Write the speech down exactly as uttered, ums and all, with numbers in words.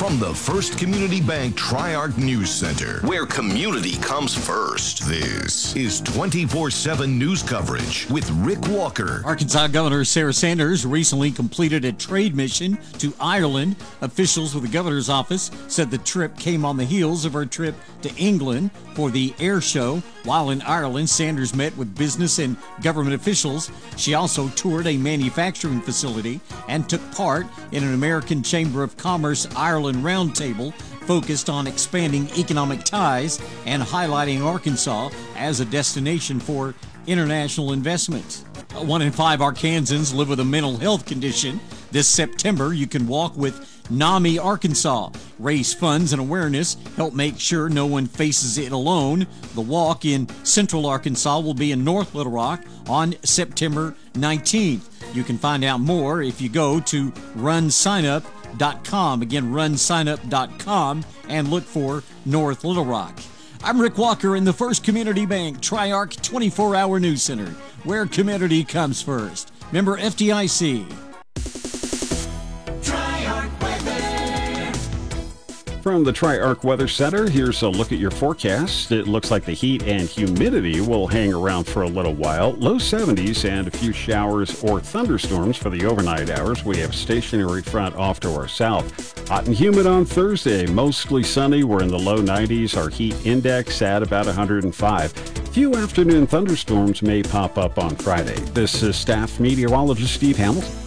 From the First Community Bank Tri-Arc News Center, where community comes first, this is twenty-four seven news coverage with Rick Walker. Arkansas Governor Sarah Sanders recently completed a trade mission to Ireland. Officials with the governor's office said the trip came on the heels of her trip to England for the air show. While in Ireland, Sanders met with business and government officials. She also toured a manufacturing facility and took part in an American Chamber of Commerce Ireland roundtable focused on expanding economic ties and highlighting Arkansas as a destination for international investment. One in five Arkansans live with a mental health condition. This September, you can walk with NAMI Arkansas. Raise funds and awareness, help make sure no one faces it alone. The walk in Central Arkansas will be in North Little Rock on September nineteenth. You can find out more if you go to run sign up dot com. Again, run sign up dot com and look for North Little Rock. I'm Rick Walker in the First Community Bank Tri-Arc twenty-four hour News Center, where community comes first. Member F D I C. From the Tri-Arc Weather Center, here's a look at your forecast. It looks like the heat and humidity will hang around for a little while. Low seventies and a few showers or thunderstorms for the overnight hours. We have a stationary front off to our south. Hot and humid on Thursday. Mostly sunny. We're in the low nineties. Our heat index at about one hundred five. Few afternoon thunderstorms may pop up on Friday. This is staff meteorologist Steve Hamilton.